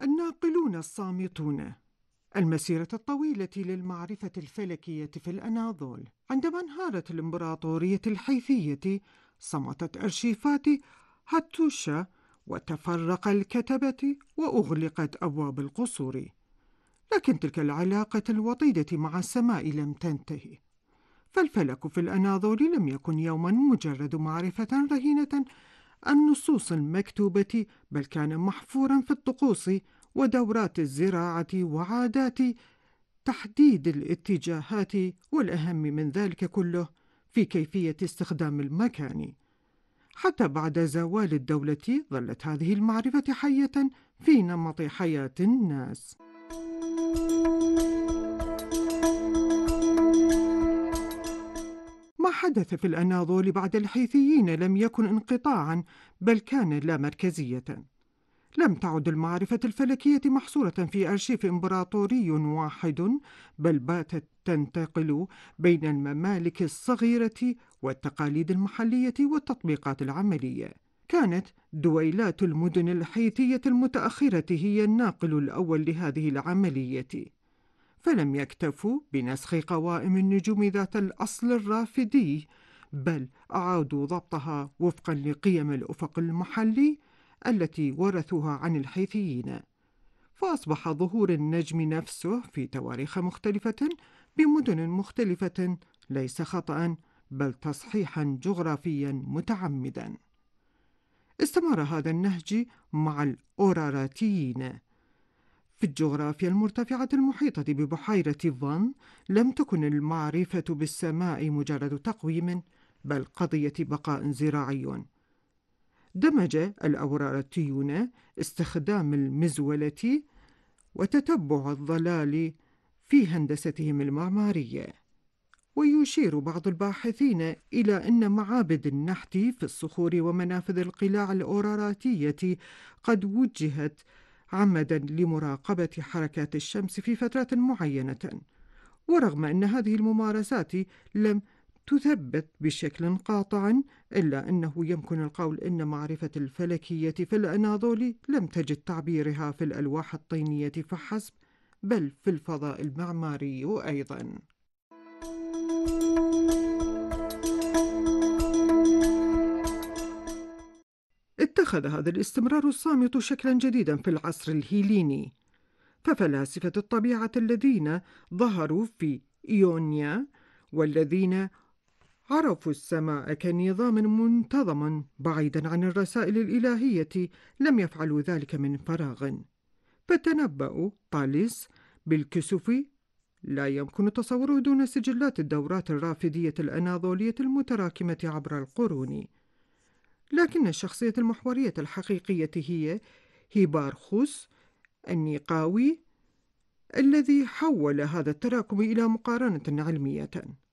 الناقلون الصامتون. المسيرة الطويلة للمعرفة الفلكية في الأناضول. عندما انهارت الإمبراطورية الحيثية صمتت أرشيفات هاتوشا، وتفرق الكتبة، وأغلقت أبواب القصور. لكن تلك العلاقة الوطيدة مع السماء لم تنتهي، فالفلك في الأناضول لم يكن يوما مجرد معرفة رهينة النصوص المكتوبة، بل كان محفورا في الطقوس ودورات الزراعة وعادات تحديد الاتجاهات، والأهم من ذلك كله في كيفية استخدام المكان. حتى بعد زوال الدولة ظلت هذه المعرفة حية في نمط حياة الناس. ما حدث في الأناضول بعد الحيثيين لم يكن انقطاعا، بل كان لا مركزية. لم تعد المعرفة الفلكية محصورة في أرشيف إمبراطوري واحد، بل باتت تنتقل بين الممالك الصغيرة والتقاليد المحلية والتطبيقات العملية. كانت دويلات المدن الحيثية المتأخرة هي الناقل الأول لهذه العملية، فلم يكتفوا بنسخ قوائم النجوم ذات الأصل الرافدي، بل أعادوا ضبطها وفقا لقيم الأفق المحلي التي ورثوها عن الحيثيين، فأصبح ظهور النجم نفسه في تواريخ مختلفة بمدن مختلفة ليس خطأ، بل تصحيحا جغرافيا متعمدا. استمر هذا النهج مع الأوراراتيين. في الجغرافيا المرتفعة المحيطة ببحيرة فان لم تكن المعرفة بالسماء مجرد تقويم، بل قضية بقاء زراعي. دمج الأوراراتيون استخدام المزولة وتتبع الظلال في هندستهم المعمارية، ويشير بعض الباحثين إلى أن معابد النحت في الصخور ومنافذ القلاع الأوراراتية قد وجهت عمدا لمراقبة حركات الشمس في فترة معينة. ورغم أن هذه الممارسات لم تثبت بشكل قاطع، إلا أنه يمكن القول أن معرفة الفلكية في الأناضول لم تجد تعبيرها في الألواح الطينية فحسب، بل في الفضاء المعماري أيضا. اتخذ هذا الاستمرار الصامت شكلا جديدا في العصر الهيليني، ففلاسفة الطبيعة الذين ظهروا في إيونيا والذين عرفوا السماء كنظام منتظم بعيدا عن الرسائل الإلهية لم يفعلوا ذلك من فراغ، فتنبأوا طاليس بالكسوف لا يمكن تصوره دون سجلات الدورات الرافدية الأناضولية المتراكمة عبر القرون. لكن الشخصية المحورية الحقيقية هي هيبارخوس النيقاوي، الذي حول هذا التراكم إلى مقارنة علمية.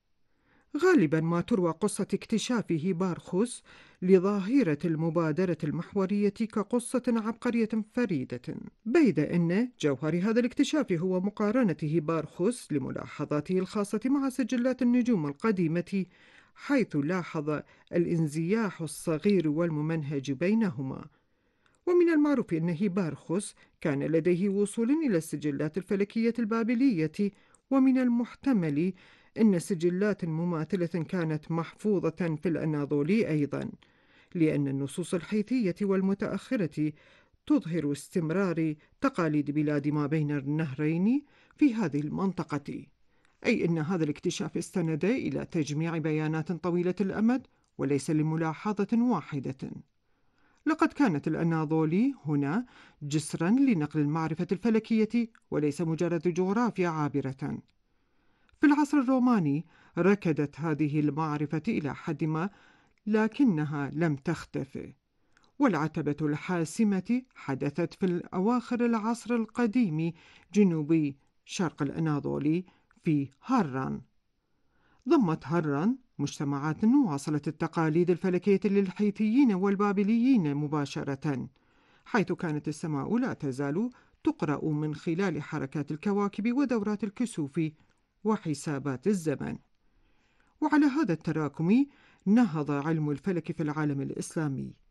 غالبا ما تروى قصة اكتشاف هيبارخوس لظاهرة المبادرة المحورية كقصة عبقرية فريدة، بيد أن جوهر هذا الاكتشاف هو مقارنة هيبارخوس لملاحظاته الخاصة مع سجلات النجوم القديمة، حيث لاحظ الانزياح الصغير والممنهج بينهما. ومن المعروف أن هيبارخوس كان لديه وصول إلى السجلات الفلكية البابلية، ومن المحتمل أن سجلات مماثلة كانت محفوظة في الأناضول أيضا، لأن النصوص الحيثية والمتأخرة تظهر استمرار تقاليد بلاد ما بين النهرين في هذه المنطقة، أي أن هذا الاكتشاف استند إلى تجميع بيانات طويلة الأمد وليس لملاحظة واحدة. لقد كانت الأناضول هنا جسرا لنقل المعرفة الفلكية وليس مجرد جغرافيا عابرة. في العصر الروماني ركدت هذه المعرفة إلى حد ما، لكنها لم تختفي، والعتبة الحاسمة حدثت في أواخر العصر القديم جنوبي شرق الأناضول في هران. ضمت هران مجتمعات واصلت التقاليد الفلكية للحيثيين والبابليين مباشرة، حيث كانت السماء لا تزال تقرأ من خلال حركات الكواكب ودورات الكسوف وحسابات الزمن. وعلى هذا التراكم نهض علم الفلك في العالم الإسلامي،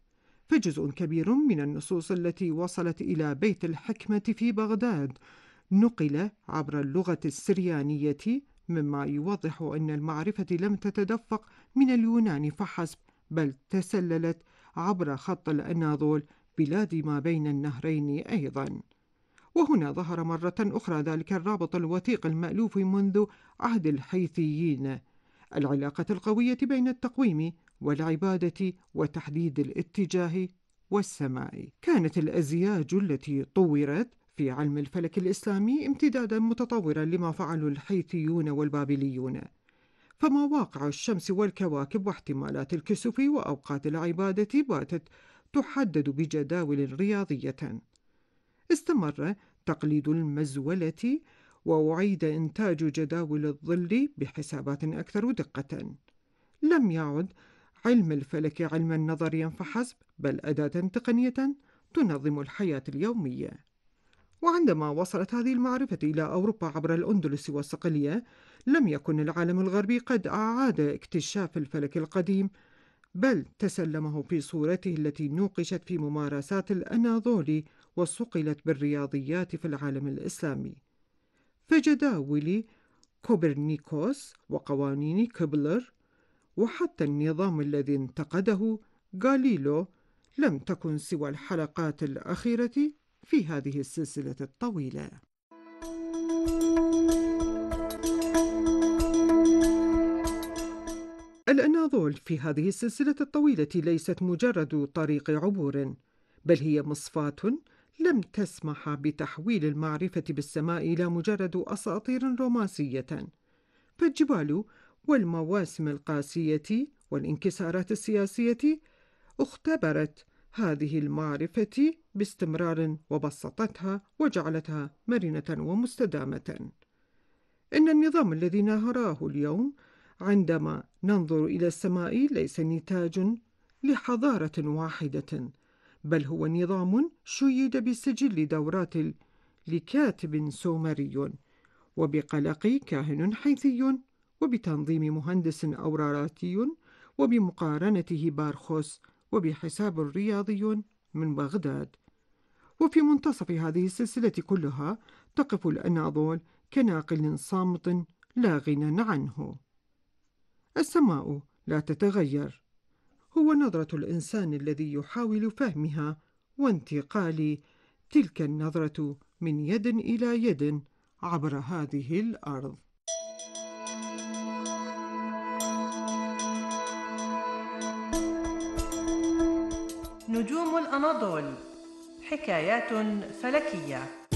فجزء كبير من النصوص التي وصلت إلى بيت الحكمة في بغداد نقل عبر اللغة السريانية، مما يوضح أن المعرفة لم تتدفق من اليونان فحسب، بل تسللت عبر خط الأناضول، بلاد ما بين النهرين أيضاً. وهنا ظهر مرة أخرى ذلك الرابط الوثيق المألوف منذ عهد الحيثيين، العلاقة القوية بين التقويم والعبادة وتحديد الاتجاه والسماء. كانت الأزياج التي طورت في علم الفلك الإسلامي امتدادا متطورا لما فعله الحيثيون والبابليون، فمواقع الشمس والكواكب واحتمالات الكسوف وأوقات العبادة باتت تحدد بجداول رياضية. استمر تقليد المزولة وأعيد إنتاج جداول الظل بحسابات أكثر دقة. لم يعد علم الفلك علما نظريا فحسب، بل أداة تقنية تنظم الحياة اليومية. وعندما وصلت هذه المعرفة إلى أوروبا عبر الأندلس وصقلية، لم يكن العالم الغربي قد أعاد اكتشاف الفلك القديم، بل تسلمه في صورته التي نوقشت في ممارسات الأناضول وصقلت بالرياضيات في العالم الإسلامي. فجداول كوبرنيكوس وقوانين كبلر وحتى النظام الذي انتقده غاليليو لم تكن سوى الحلقات الأخيرة في هذه السلسلة الطويلة. الأناضول في هذه السلسلة الطويلة ليست مجرد طريق عبور، بل هي مصفاة لم تسمح بتحويل المعرفة بالسماء إلى مجرد أساطير رومانسية. فالجبال والمواسم القاسية والانكسارات السياسية اختبرت هذه المعرفة باستمرار وبسطتها وجعلتها مرنة ومستدامة. إن النظام الذي نراه اليوم عندما ننظر إلى السماء ليس نتاج لحضارة واحدة، بل هو نظام شيد بسجل دورات لكاتب سومري، وبقلق كاهن حيثي، وبتنظيم مهندس أوراراتي، وبمقارنته بارخوس، وبحساب رياضي من بغداد. وفي منتصف هذه السلسلة كلها تقف الأناضول كناقل صامت لا غنى عنه. السماء لا تتغير، هو نظرة الإنسان الذي يحاول فهمها وانتقال تلك النظرة من يد إلى يد عبر هذه الأرض. نجوم الأناضول، حكايات فلكية.